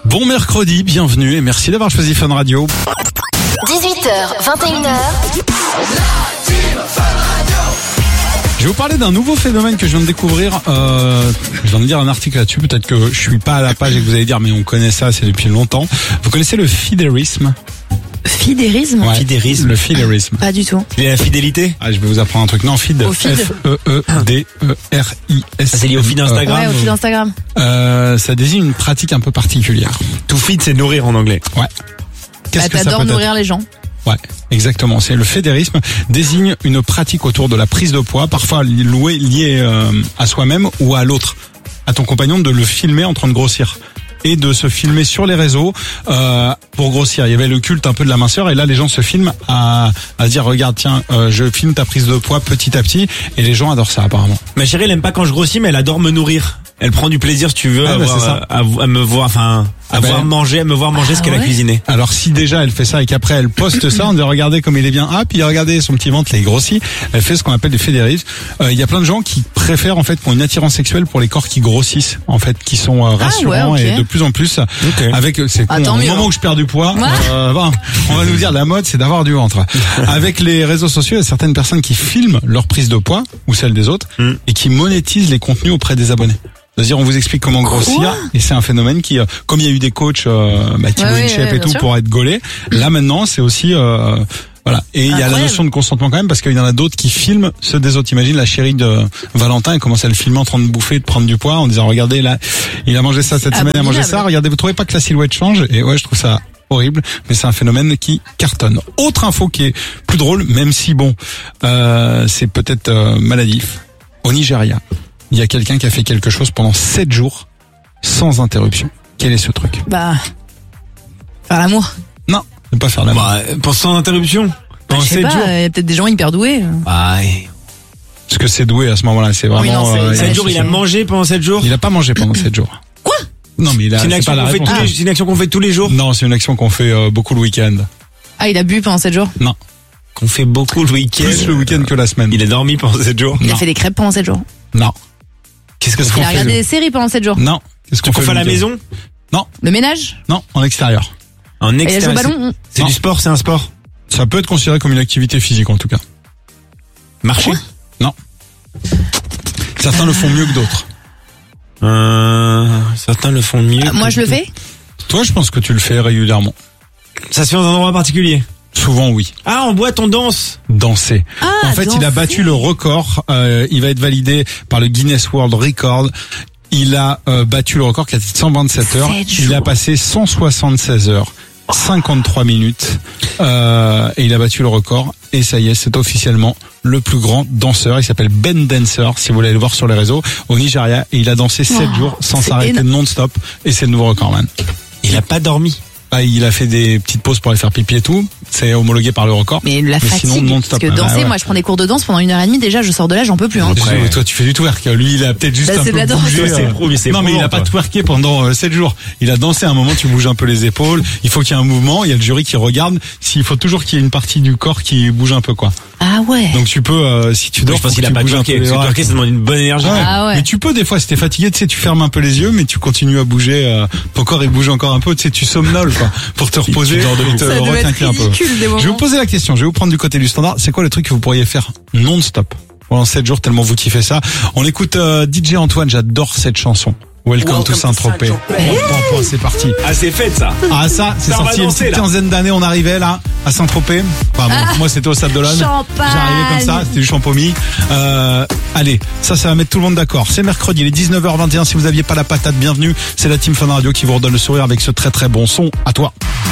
Bon mercredi, bienvenue et merci d'avoir choisi Fun Radio. 18h, 21h. Je vais vous parler d'un nouveau phénomène que je viens de découvrir. Je viens de lire un article là-dessus. Peut-être que je suis pas à la page et que vous allez dire, mais on connaît ça, c'est depuis longtemps. Vous connaissez le fidérisme? Fidérisme? Ouais, Fidérisme. le fidérisme. Pas du tout. Et la fidélité? Ah, je vais vous apprendre un truc. Non, feed. Au feed. F-E-E-D-E-R-I-S. C'est lié au feed Instagram. Ouais, au fil Instagram. Ça désigne une pratique un peu particulière. To feed, c'est nourrir en anglais. Ouais. Qu'est-ce que ça T'adores peut être? nourrir les gens. Ouais, exactement. C'est le fédérisme désigne une pratique autour de la prise de poids, parfois liée à soi-même ou à l'autre, à ton compagnon, de le filmer en train de grossir et de se filmer sur les réseaux pour grossir. Il y avait le culte un peu de la minceur et là les gens se filment à se dire regarde tiens je filme ta prise de poids petit à petit et les gens adorent ça apparemment. Ma chérie, elle aime pas quand je grossis, mais elle adore me nourrir. Elle prend du plaisir, si tu veux, Ah, bah, c'est ça. à me voir, à me voir manger ce qu'elle a ouais. cuisiné. Alors si déjà elle fait ça et qu'après elle poste ça en disant regardez comme il est bien, puis regardez son petit ventre, il est grossi, elle fait ce qu'on appelle du fédérisme. Il y a plein de gens qui préfèrent en fait pour une attirance sexuelle pour les corps qui grossissent en fait, qui sont rassurants ouais, ok. et de plus en plus avec c'est con, tant au mieux, moment hein. où je perds du poids, Ouais. on va nous dire la mode c'est d'avoir du ventre. Avec les réseaux sociaux, il y a certaines personnes qui filment leur prise de poids ou celle des autres et qui monétisent les contenus auprès des abonnés. C'est-à-dire, on vous explique comment grossir, et c'est un phénomène qui, comme il y a eu des coachs, qui Ouais, shape et bien tout sûr. pour être gaulés, là maintenant, c'est aussi, voilà. Et il y a la Incroyable. notion de consentement quand même, parce qu'il y en a d'autres qui filment ceux des autres. Imagine la chérie de Valentin, elle commence à le filmer en train de bouffer, de prendre du poids, en disant, regardez là, il a mangé ça cette semaine, il a mangé ça, regardez, vous trouvez pas que la silhouette change? Et ouais, je trouve ça horrible, mais c'est un phénomène qui cartonne. Autre info qui est plus drôle, même si bon, c'est peut-être maladif. Au Nigeria, il y a quelqu'un qui a fait quelque chose pendant 7 jours sans interruption. Quel est ce truc? Bah, faire l'amour. Non, ne pas faire l'amour. Pour sans interruption. Pendant Je sais 7 pas, jours. il y a peut-être des gens hyper doués. Parce que c'est doué à ce moment-là, c'est vraiment. Oui, non, c'est- 7 jours, il a mangé pendant 7 jours. Il a pas mangé pendant 7 jours. Quoi? Non, mais il a. C'est une C'est action pas la qu'on fait réponse. c'est une action qu'on fait tous les jours. Non, c'est une action qu'on fait beaucoup le week-end. Ah, il a bu pendant 7 jours. Non, Qu'on fait beaucoup le week-end. plus le week-end que la semaine. Il a dormi pendant 7 jours. Il Non. a fait des crêpes pendant 7 jours. Non. Qu'est-ce que Qu'est-ce c'est qu'on Il a fait regardé des séries pendant 7 jours. Non. Qu'est-ce qu'on fait à la le week-end maison? Le ménage. Non, en extérieur. En Il a joué au extérieur. ballon. C'est Non. du sport, c'est un sport. Ça peut être considéré comme une activité physique en tout cas. Marcher. Non. Certains le font mieux que d'autres. Certains le font mieux. Moi, je le fais. Toi, je pense que tu le fais régulièrement. Ça se fait dans un endroit particulier. Souvent, oui. Ah, en boîte, on danse. Danser. Ah, En fait, il a danser. battu le record. Il va être validé par le Guinness World Record. Il a battu le record qui était de 127 heures. 7 Il a jours. passé 176 heures, 53 minutes. Et il a battu le record. Et ça y est, c'est officiellement le plus grand danseur. Il s'appelle Ben Dancer, si vous voulez le voir sur les réseaux, au Nigeria. Et il a dansé 7 jours sans c'est s'arrêter énorme. non-stop. Et c'est le nouveau record, man. Il a pas dormi. Ah, il a fait des petites pauses pour aller faire pipi et tout. C'est homologué par le record. Mais la Mais fatigue. sinon, non-stop. Parce que Ah, danser, ouais. moi, je prends des cours de danse pendant 1h30. Déjà, je sors de là, j'en peux plus. Hein. Ouais. Toi, tu fais du twerk. Lui, il a peut-être juste Bah, un c'est peu de la danse. bougé. Toi, c'est pro, mais c'est non, mais il pro, a pas toi. twerké pendant 7 jours. Il a dansé à un moment, tu bouges un peu les épaules. Il faut qu'il y ait un mouvement. Il y a le jury qui regarde. S'il faut toujours qu'il y ait une partie du corps qui bouge un peu, quoi. Ah ouais. Donc tu peux, si tu dors, Je pense faut qu'il que a tu pas bouges un twerké. peu Parce les que bras. twerker, ça demande une bonne énergie. Ouais. Ah ouais. Mais tu peux des fois, si t'es fatigué, tu sais, tu fermes un peu les yeux, mais tu continues à bouger. Ton corps il bouge encore un peu. Tu sais, tu somnoles, quoi, pour te reposer dors debout. et te Ça devait être requinquer un peu. ridicule, des moments. Je vais vous poser la question. Je vais vous prendre du côté du standard. C'est quoi le truc que vous pourriez faire non-stop pendant 7 jours tellement vous kiffez ça? On écoute DJ Antoine. J'adore cette chanson. Welcome to Saint-Tropez. C'est parti. Ah, c'est fait, ça. Ah ça, c'est Ça, on va sorti il y a une danser, petite là. quinzaine d'années, on arrivait là à Saint-Tropez. Enfin, bon, moi c'était au Stade de l'Olonne. Champagne. J'arrivais comme ça, c'était du champomis. Allez, ça va mettre tout le monde d'accord. C'est mercredi, il est 19h21. Si vous aviez pas la patate, bienvenue. C'est la Team Fun Radio qui vous redonne le sourire avec ce très très bon son. À toi.